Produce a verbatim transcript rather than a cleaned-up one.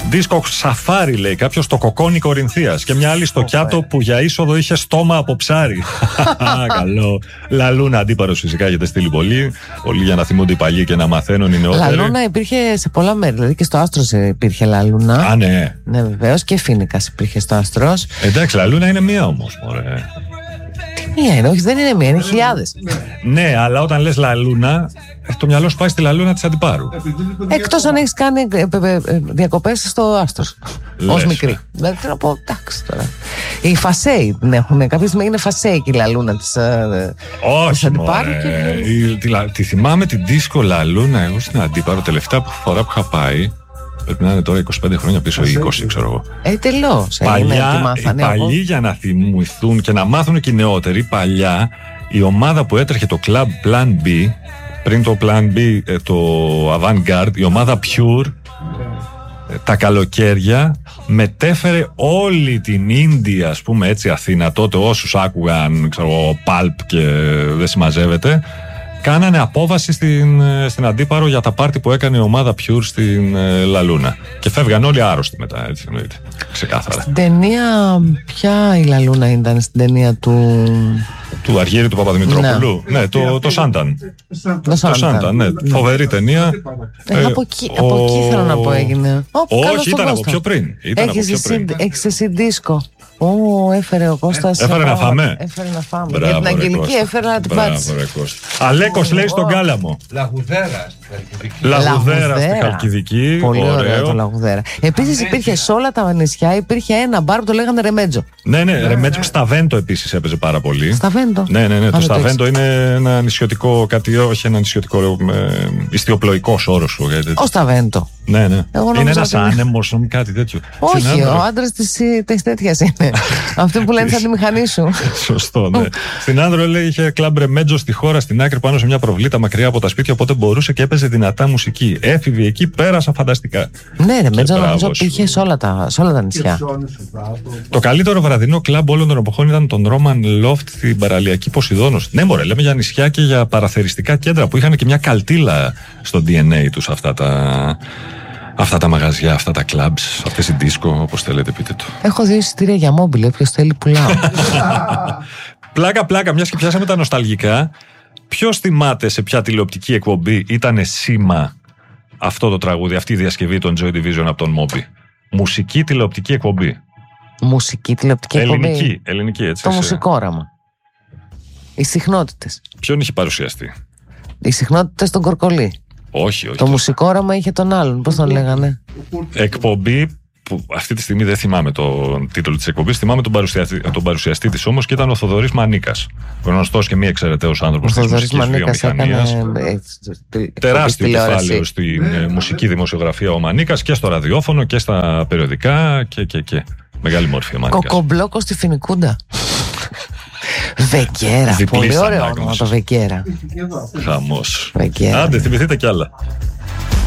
Δίσκο σαφάρι, λέει κάποιος, στο κοκόνι Κορινθίας. Και μια άλλη στο Κιάτο που για είσοδο είχε στόμα από ψάρι. Καλό. Λαλούνα, αντίπαρος φυσικά, έχετε στείλει πολύ. Πολύ για να θυμούνται οι παλιοί και να μαθαίνουν οι νεότεροι. Λαλούνα υπήρχε σε πολλά μέρη. Δηλαδή και στο Άστρος υπήρχε Λαλούνα. Α, ναι. Ναι, βεβαίως. Και Φίνικας υπήρχε στο Άστρος. Εντάξει, Λαλούνα είναι μία όμως, μωρέ. Τι μία είναι, όχι, δεν είναι μία, είναι χιλιάδες. Ναι, αλλά όταν λες Λαλούνα, το μυαλό σου πάει στη Λαλούνα της Αντιπάρου. Εκτός αν έχεις κάνει διακοπές στο Άστρος. Ως μικρή. Δηλαδή θέλω να πω, εντάξει τώρα. Οι Φασέοι την έχουν. Κάποια στιγμή είναι Φασέοι και η Λαλούνα της Αντιπάρου. Και... Τη, τη θυμάμαι την δίσκο Λαλούνα εγώ στην Αντίπαρο τελευταία φορά που είχα πάει. Πρέπει να είναι τώρα είκοσι πέντε χρόνια πίσω ή είκοσι, ξέρω εγώ. Ε, τελώς. Παλιά, οι παλιοί για να θυμηθούν και να μάθουν και οι νεότεροι, παλιά η ομάδα που έτρεχε το Club Plan B, πριν το Plan B, το Avant-Garde, η ομάδα Pure, τα καλοκαίρια μετέφερε όλη την Ίνδια, ας πούμε έτσι, Αθήνα, τότε όσους άκουγαν, ξέρω εγώ, Pulp και δεν συμμαζεύεται, κάνανε απόβαση στην, στην Αντίπαρο για τα πάρτι που έκανε η ομάδα Pure στην ε, Λαλούνα. Και φεύγαν όλοι άρρωστοι μετά, έτσι εννοείται. Ξεκάθαρα. Στην ταινία, ποια η Λαλούνα ήταν στην ταινία του... Του Αργύρη του Παπαδημητρόπουλου. Ναι, ναι, το, το Σάνταν. Το Σάνταν, ναι. Φοβερή ταινία. Ε, ε, από εκεί, ο... από εκεί θέλω να πω έγινε. Όχι, ήταν από πιο πριν. Έχεις εσύ δίσκο. Ω, έφερε ο Κώστας. Έφερε να φάμε. Έφερε να φάμε. Για την Αγγελική έφερε να την πάτσει. Αλέκος λέει στον Κάλαμο. Λαγουδέρα. Λαγουδέρα στη Χαλκιδική. Πολύ ωραίο το Λαγουδέρα. Επίσης υπήρχε σε όλα τα νησιά, υπήρχε ένα μπαρ που το λέγανε Ρεμέτζο. Ναι, ναι, Ρεμέτζο. Σταβέντο επίσης έπαιζε πάρα πολύ. Σταβέντο. Ναι, ναι, ναι. Το Σταβέντο είναι ένα νησιωτικό, κάτι, όχι ένα νησιωτικό, ιστιοπλοϊκός όρος. Ο Σταβέντο. Ναι, ναι. Είναι ένας άνεμος, κάτι τέτοιο. Όχι, ο άντρας της τέτοιας είναι. Αυτό που λένε σαν τη μηχανή σου. Σωστό, ναι. Στην Άνδρο λέει είχε κλαμπ Ρεμέτζο στη χώρα, στην άκρη πάνω σε μια προβλήτα μακριά από τα σπίτια, οπότε μπορούσε και έπαιζε δυνατά μουσική. Έφηβοι εκεί πέρασαν φανταστικά. Ναι, Ρεμέτζο νομίζω είχε σε όλα τα, σε όλα τα νησιά. Το καλύτερο βραδινό κλαμπ όλων των εποχών ήταν τον Roman Loft στην παραλιακή Ποσειδώνος. Ναι, μωρέ, λέμε για νησιά και για παραθεριστικά κέντρα που είχαν και μια καλτήλα στο ντι εν έι τους αυτά τα. Αυτά τα μαγαζιά, αυτά τα κλαμπς, αυτές οι δίσκο, όπως θέλετε πείτε το. Έχω δύο εισιτήρια για μόμπιλ, όποιος θέλει πουλάω. Πλάκα, πλάκα, μιας και πιάσαμε τα νοσταλγικά. Ποιος θυμάται σε ποια τηλεοπτική εκπομπή ήτανε σήμα αυτό το τραγούδι, αυτή η διασκευή των Joy Division από τον Μόμπι? Μουσική τηλεοπτική εκπομπή. Μουσική τηλεοπτική ελληνική, εκπομπή. Ελληνική, ελληνική, έτσι. Το μουσικό όραμα. Οι συχνότητες. Ποιον είχε παρουσιαστεί? Οι συχνότητες των Κορκολί. Όχι, όχι. Το μουσικό όραμα είχε τον άλλον. Πώς τον λέγανε? Εκπομπή που αυτή τη στιγμή δεν θυμάμαι τον τίτλο της εκπομπής. Θυμάμαι τον παρουσιαστή, τον παρουσιαστή της όμως, και ήταν ο Θοδωρής Μανίκας. Γνωστός και μη εξαιρεταίος άνθρωπος της μουσικής βιομηχανίας. Έκανε... Τεράστιο κεφάλαιο στη μουσική δημοσιογραφία ο Μανίκας, και στο ραδιόφωνο και στα περιοδικά και, και, και. Μεγάλη μόρφη ο Μανίκας. Κοκομπλόκο στη Φινικούντα. Βεκέρα, πολύ ωραίο όνομα το Βεκέρα. Χαμός. Βεκέρα. Άντε, θυμηθείτε κι άλλα.